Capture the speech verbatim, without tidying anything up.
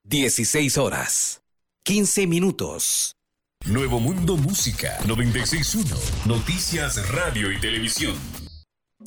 dieciséis horas, quince minutos. Nuevo Mundo Música noventa y seis punto uno. Noticias, radio y televisión.